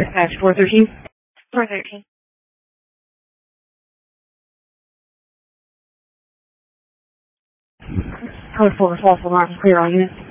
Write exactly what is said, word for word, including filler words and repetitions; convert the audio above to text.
Dispatch four thirteen. four thirteen. Code four, false alarm, clear all units.